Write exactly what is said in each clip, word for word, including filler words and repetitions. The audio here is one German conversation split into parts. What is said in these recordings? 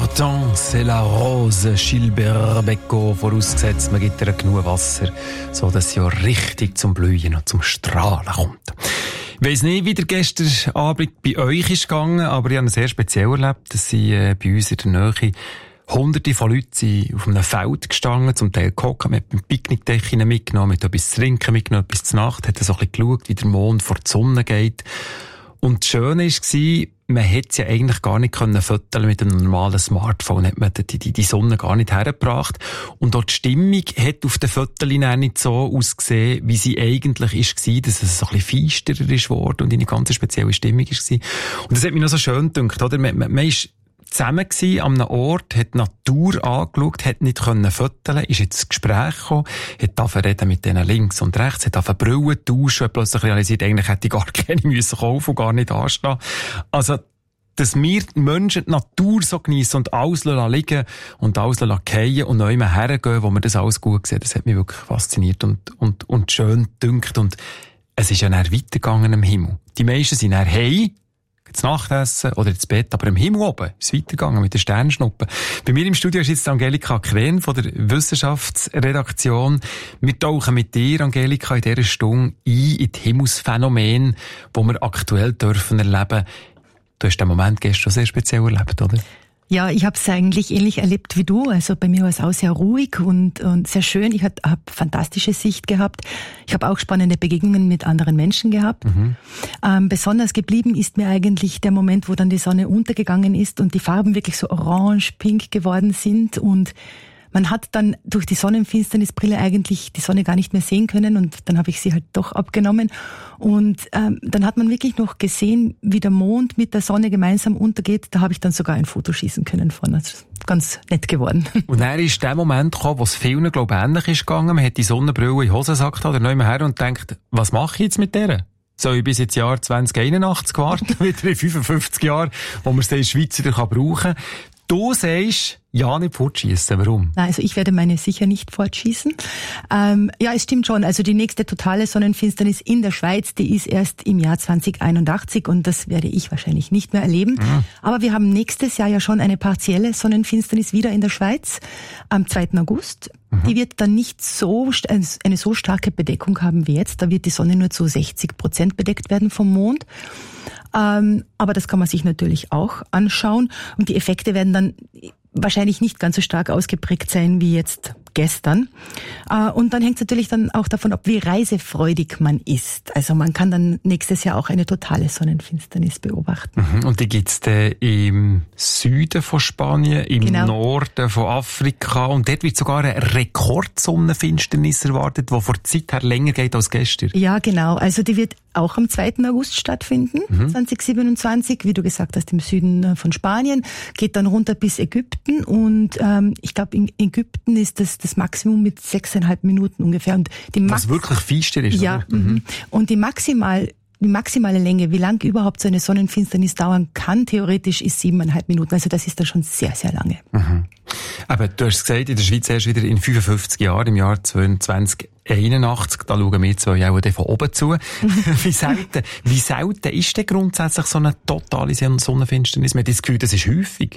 Pourtant, c'est la Rose, Gilbert Bécaud, vorausgesetzt, man gibt ihr genug Wasser, so dass sie auch richtig zum Blühen und zum Strahlen kommt. Ich weiss nicht, wie der gestern Abend bei euch ist gegangen, aber ich habe es sehr speziell erlebt, dass sie äh, bei uns in der Nähe Hunderte von Leuten sind auf einem Feld gestanden, zum Teil gehockt, mit einem Picknickdeckchen mitgenommen, mit etwas zu trinken mitgenommen, etwas zur Nacht, hat so ein bisschen geschaut, wie der Mond vor die Sonne geht. Und das Schöne war, man hätte es ja eigentlich gar nicht können fotografieren mit einem normalen Smartphone, hat man die, die, die Sonne gar nicht hergebracht. Und auch die Stimmung hat auf den Fotos nicht so ausgesehen, wie sie eigentlich war, dass es so ein bisschen feisterer ist worden und eine ganz spezielle Stimmung war. Und das hat mich noch so schön gedacht, oder? Man, man, man ist zusammen gsi an einem Ort, hat die Natur angeschaut, hat nicht können fotografieren, ist ins Gespräch gekommen, hat angefangen reden mit denen links und rechts, hat angefangen Brillen tauschen, plötzlich realisiert, eigentlich hätte ich gar keine müssen kaufen und gar nicht anstehen. Also, dass wir Menschen die Natur so geniessen und alles liegen und alles fallen und neu hergehen, wo wir das alles gut sehen, das hat mich wirklich fasziniert und, und, und schön gedünkt. Und es ist ja dann weitergegangen im Himmel. Die meisten sind dann heim, ins Nachtessen oder ins Bett, aber im Himmel oben ist es weitergegangen mit den Sternschnuppen. Bei mir im Studio ist jetzt Angelika Kren von der Wissenschaftsredaktion. Wir tauchen mit dir, Angelika, in dieser Stunde ein in die Himmelsphänomene, die wir aktuell dürfen erleben. Du hast den Moment gestern sehr speziell erlebt, oder? Ja, ich habe es eigentlich ähnlich erlebt wie du. Also bei mir war es auch sehr ruhig und, und sehr schön. Ich habe hab fantastische Sicht gehabt. Ich habe auch spannende Begegnungen mit anderen Menschen gehabt. Mhm. Ähm, besonders geblieben ist mir eigentlich der Moment, wo dann die Sonne untergegangen ist und die Farben wirklich so orange-pink geworden sind und man hat dann durch die Sonnenfinsternisbrille eigentlich die Sonne gar nicht mehr sehen können und dann habe ich sie halt doch abgenommen und ähm, dann hat man wirklich noch gesehen, wie der Mond mit der Sonne gemeinsam untergeht. Da habe ich dann sogar ein Foto schießen können von. Das ist ganz nett geworden. Und dann ist der Moment gekommen, wo es vielen, glaube ich, ähnlich ist gegangen. Man hat die Sonnenbrille in den Hosensack oder neu her und denkt, was mache ich jetzt mit der? Soll ich bis ins Jahr zwanzig einundachtzig warten, wieder in fünfundfünfzig Jahren, wo man es in der Schweiz wieder brauchen kann? Du sagst, ja, nicht fortschießen. Warum? Nein, also ich werde meine sicher nicht fortschießen. Ähm, ja, es stimmt schon. Also die nächste totale Sonnenfinsternis in der Schweiz, die ist erst im Jahr zwanzig einundachtzig und das werde ich wahrscheinlich nicht mehr erleben. Mhm. Aber wir haben nächstes Jahr ja schon eine partielle Sonnenfinsternis wieder in der Schweiz am zweiten August. Mhm. Die wird dann nicht so eine so starke Bedeckung haben wie jetzt. Da wird die Sonne nur zu sechzig Prozent bedeckt werden vom Mond. Ähm, aber das kann man sich natürlich auch anschauen und die Effekte werden dann wahrscheinlich nicht ganz so stark ausgeprägt sein wie jetzt gestern. Und dann hängt es natürlich dann auch davon ab, wie reisefreudig man ist. Also man kann dann nächstes Jahr auch eine totale Sonnenfinsternis beobachten. Und die gibt's dann im Süden von Spanien, im genau. Norden von Afrika und dort wird sogar eine Rekordsonnenfinsternis erwartet, die vor der Zeit her länger geht als gestern. Ja, genau. Also die wird auch am zweiten August stattfinden, mhm. zwanzig siebenundzwanzig, wie du gesagt hast, im Süden von Spanien, geht dann runter bis Ägypten und ähm, ich glaube in Ägypten ist das das Maximum mit sechseinhalb Minuten ungefähr. Und die Max- Was wirklich feister ist, ja, oder? Mhm. Und die maximal Die maximale Länge, wie lang überhaupt so eine Sonnenfinsternis dauern kann, theoretisch ist siebeneinhalb Minuten. Also das ist dann schon sehr, sehr lange. Mhm. Aber du hast gesagt, in der Schweiz erst wieder in fünfundfünfzig Jahren, im Jahr zwanzig einundachtzig, da schauen wir zwei auch von oben zu. wie selten, wie selten ist denn grundsätzlich so eine totale Sonnenfinsternis? Man hat das Gefühl, das ist häufig.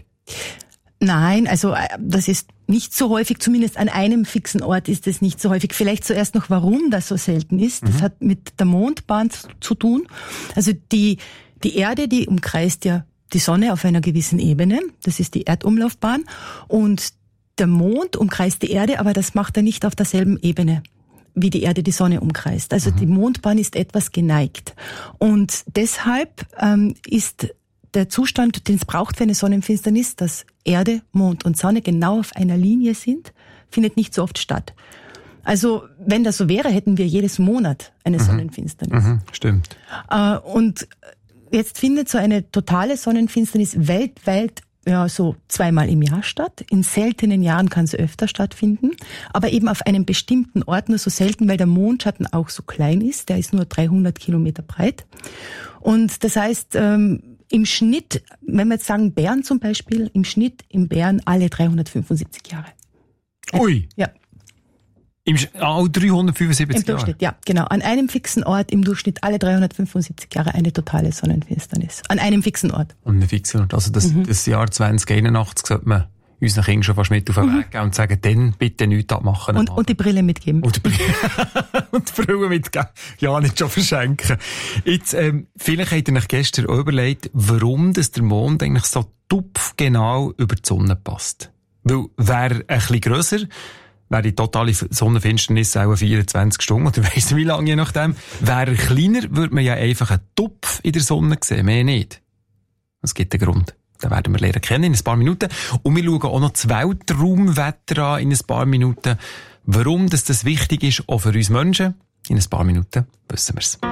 Nein, also das ist nicht so häufig, zumindest an einem fixen Ort ist es nicht so häufig. Vielleicht zuerst noch, warum das so selten ist. Das mhm. hat mit der Mondbahn zu tun. Also die, die Erde, die umkreist ja die Sonne auf einer gewissen Ebene. Das ist die Erdumlaufbahn. Und der Mond umkreist die Erde, aber das macht er nicht auf derselben Ebene, wie die Erde die Sonne umkreist. Also mhm. die Mondbahn ist etwas geneigt. Und deshalb ähm, ist der Zustand, den es braucht für eine Sonnenfinsternis, dass Erde, Mond und Sonne genau auf einer Linie sind, findet nicht so oft statt. Also wenn das so wäre, hätten wir jedes Monat eine mhm. Sonnenfinsternis. Mhm, stimmt. Und jetzt findet so eine totale Sonnenfinsternis weltweit ja so zweimal im Jahr statt. In seltenen Jahren kann sie öfter stattfinden, aber eben auf einem bestimmten Ort nur so selten, weil der Mondschatten auch so klein ist. Der ist nur dreihundert Kilometer breit. Und das heißt, ähm, im Schnitt, wenn wir jetzt sagen Bären zum Beispiel, im Schnitt im Bären alle dreihundertfünfundsiebzig Jahre. Ui! Ja. Im ah, dreihundertfünfundsiebzig Im Durchschnitt, Jahre. Ja, genau. An einem fixen Ort im Durchschnitt alle dreihundertfünfundsiebzig Jahre eine totale Sonnenfinsternis. An einem fixen Ort. An einem fixen Ort. Also das, mhm. das Jahr zwanzig einundachtzig sollte man unseren Kindern schon fast mit auf den mhm. Weg geben und sagen, dann bitte nichts abmachen. Und, und die Brille mitgeben. Und die Brille und die Brille mitgeben. Ja, nicht schon verschenken. Jetzt, ähm, vielleicht habt ihr euch gestern auch überlegt, warum das der Mond eigentlich so tupfgenau über die Sonne passt. Weil, wäre ein bisschen grösser, wäre die totale Sonnenfinsternis auch vierundzwanzig Stunden, oder weiss wie lange, je nachdem. Wäre er kleiner, würde man ja einfach einen Tupf in der Sonne sehen, mehr nicht. Es gibt einen Grund. Den werden wir lernen kennen in ein paar Minuten. Und wir schauen auch noch das Weltraumwetter an in ein paar Minuten. Warum das, das wichtig ist, auch für uns Menschen, in ein paar Minuten wissen wir es.